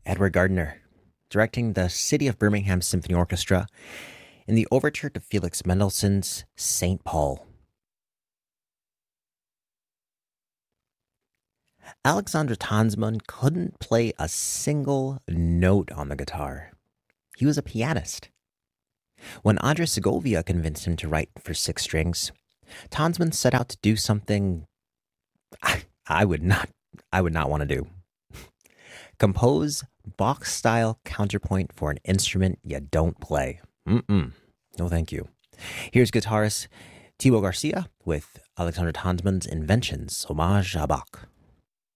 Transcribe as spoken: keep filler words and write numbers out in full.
Edward Gardner, directing the City of Birmingham Symphony Orchestra in the overture to Felix Mendelssohn's Saint Paul. Alexander Tanzmann couldn't play a single note on the guitar. He was a pianist. When Andres Segovia convinced him to write for six strings, Tanzmann set out to do something I, I would not I would not want to do. Compose Bach-style counterpoint for an instrument you don't play. Mm-mm. No, thank you. Here's guitarist Thibaut Garcia with Alexander Tanzmann's Inventions, Hommage à Bach.